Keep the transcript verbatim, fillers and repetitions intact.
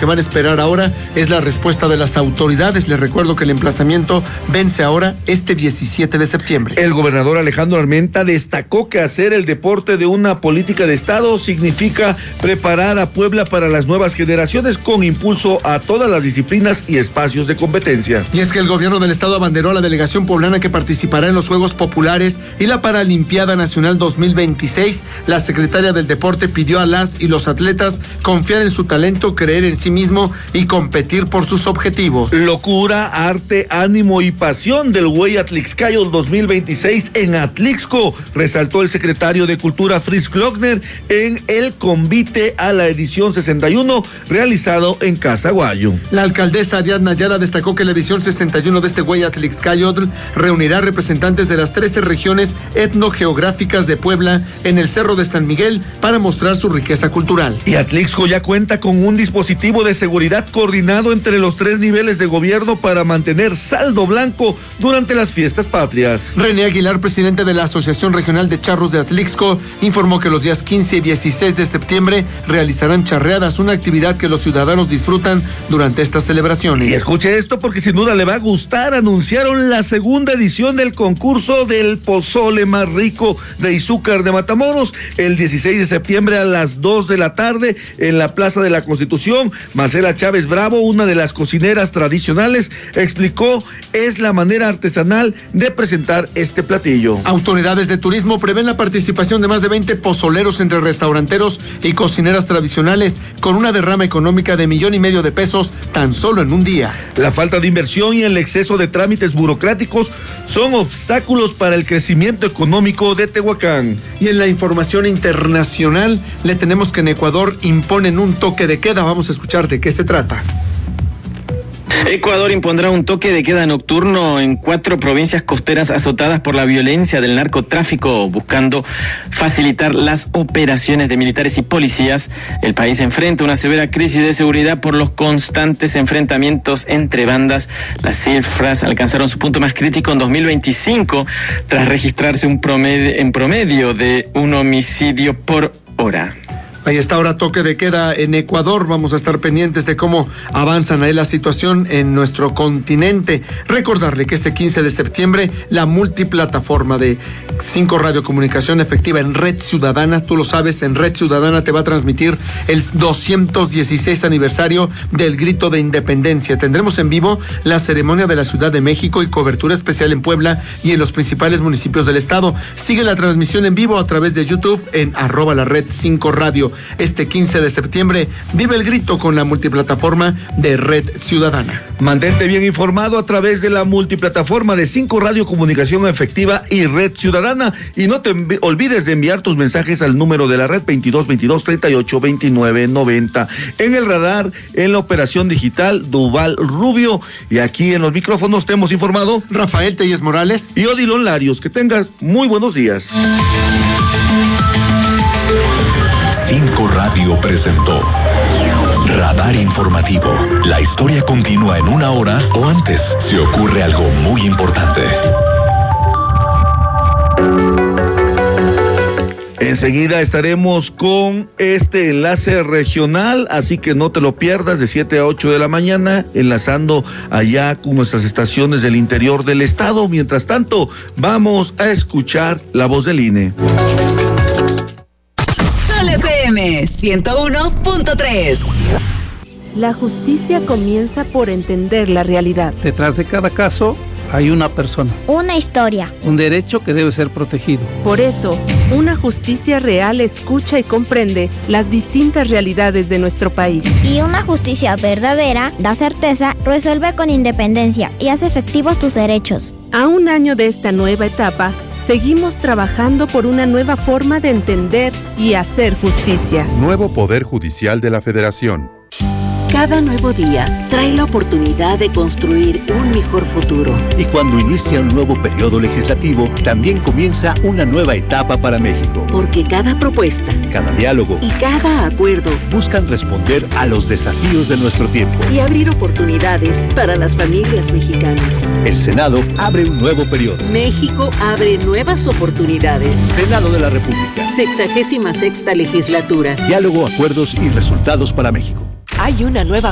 que van a esperar ahora es la respuesta de las autoridades. Les recuerdo que el emplazamiento vence ahora este diecisiete de septiembre. El gobernador Alejandro Armenta destacó que hacer el deporte de una política de Estado significa preparar a Puebla para las nuevas generaciones con impulso a todas las disciplinas y espacios de competencia. Y es que el gobierno del Estado abanderó a la delegación poblana que participará en los Juegos Populares y la Paralimpiada Nacional dos mil veintiséis. La secretaria del Deporte pidió a las y los atletas confiar en su talento, creer en sí mismo y competir por sus objetivos. Locura, arte, ánimo y pasión del Güey Atlixcayo dos mil veintiséis en Atlixco, resaltó el secretario de Cultura Fritz Glockner en el convite a la edición sesenta y uno realizado en Casaguayo. La alcaldesa Ariadna Ayala destacó que la edición sesenta y uno de este Güey Atlixcayo reunirá representantes de las trece regiones etnogeográficas de Puebla en el Cerro de San Miguel para mostrar su riqueza cultural. Y Atlixco ya cuenta con un dispositivo de seguridad coordinado entre los tres niveles de gobierno para mantener saldo blanco durante las fiestas patrias. René Aguilar, presidente de la Asociación Regional de Charros de Atlixco, informó que los días quince y dieciséis de septiembre realizarán charreadas, una actividad que los ciudadanos disfrutan durante estas celebraciones. Y escuche esto porque sin duda le va a gustar. Anunciaron la segunda edición del concurso del pozole más rico de Izúcar de Matamoros el dieciséis de septiembre a las dos de la tarde en la Plaza de la Constitución. Marcela Chávez Bravo, una de las cocineras tradicionales, explicó es la manera artesanal de presentar este platillo. Autoridades de turismo prevén la participación de más de veinte pozoleros entre restauranteros y cocineras tradicionales con una derrama económica de millón y medio de pesos tan solo en un día. La falta de inversión y el exceso de trámites burocráticos son obstáculos para el crecimiento económico de Tehuacán. Y en la información internacional le tenemos que en Ecuador imponen un toque de queda. Vamos a escuchar de qué se trata. Ecuador impondrá un toque de queda nocturno en cuatro provincias costeras azotadas por la violencia del narcotráfico, buscando facilitar las operaciones de militares y policías. El país enfrenta una severa crisis de seguridad por los constantes enfrentamientos entre bandas. Las cifras alcanzaron su punto más crítico en dos mil veinticinco, tras registrarse un promedio, en promedio de un homicidio por hora. Ahí está ahora toque de queda en Ecuador. Vamos a estar pendientes de cómo avanzan ahí la situación en nuestro continente. Recordarle que este quince de septiembre la multiplataforma de cinco Radiocomunicación efectiva en Red Ciudadana, tú lo sabes, en Red Ciudadana te va a transmitir el doscientos dieciséis aniversario del Grito de Independencia. Tendremos en vivo la ceremonia de la Ciudad de México y cobertura especial en Puebla y en los principales municipios del estado. Sigue la transmisión en vivo a través de YouTube en arroba la red cinco radio. Este quince de septiembre vive el grito con la multiplataforma de Red Ciudadana. Mantente bien informado a través de la multiplataforma de cinco Radiocomunicación Efectiva y Red Ciudadana, y no te envi- olvides de enviar tus mensajes al número de la red veintidós veintidós treinta y ocho veintinueve noventa. En el radar, en la operación digital, Duval Rubio, y aquí en los micrófonos te hemos informado Rafael Telles Morales y Odilon Larios. Que tengas muy buenos días. cinco Radio presentó Radar Informativo. La historia continúa en una hora o antes si ocurre algo muy importante. Enseguida estaremos con este enlace regional, así que no te lo pierdas, de siete a ocho de la mañana, enlazando allá con nuestras estaciones del interior del estado. Mientras tanto, vamos a escuchar la voz del I N E. F M ciento uno punto tres. La justicia comienza por entender la realidad. Detrás de cada caso hay una persona. Una historia. Un derecho que debe ser protegido. Por eso, una justicia real escucha y comprende las distintas realidades de nuestro país. Y una justicia verdadera da certeza, resuelve con independencia y hace efectivos tus derechos. A un año de esta nueva etapa, seguimos trabajando por una nueva forma de entender y hacer justicia. Nuevo Poder Judicial de la Federación. Cada nuevo día trae la oportunidad de construir un mejor futuro. Y cuando inicia un nuevo periodo legislativo, también comienza una nueva etapa para México. Porque cada propuesta, cada diálogo y cada acuerdo buscan responder a los desafíos de nuestro tiempo y abrir oportunidades para las familias mexicanas. El Senado abre un nuevo periodo. México abre nuevas oportunidades. Senado de la República. Sexagésima sexta legislatura. Diálogo, acuerdos y resultados para México. Hay una nueva